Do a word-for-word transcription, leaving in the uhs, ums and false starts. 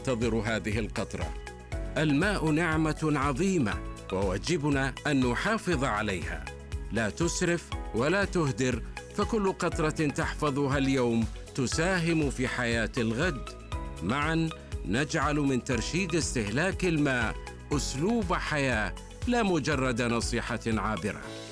تنتظر هذه القطرة. الماء نعمة عظيمة وواجبنا أن نحافظ عليها، لا تسرف ولا تهدر، فكل قطرة تحفظها اليوم تساهم في حياة الغد. معا نجعل من ترشيد استهلاك الماء أسلوب حياة لا مجرد نصيحة عابرة.